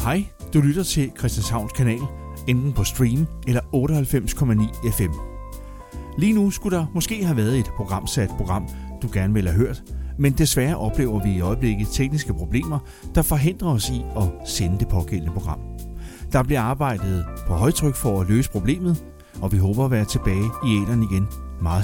Hej, du lytter til Christianshavns Kanal, enten på stream eller 98,9 FM. Lige nu skulle der måske have været et program, du gerne ville have hørt, men desværre oplever vi i øjeblikket tekniske problemer, der forhindrer os i at sende det pågældende program. Der bliver arbejdet på højtryk for at løse problemet, og vi håber at være tilbage i æteren igen